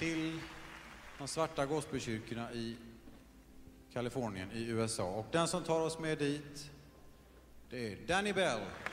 till de svarta gospelkyrkorna i Kalifornien i USA. Och den som tar oss med dit, det är Danny Bell.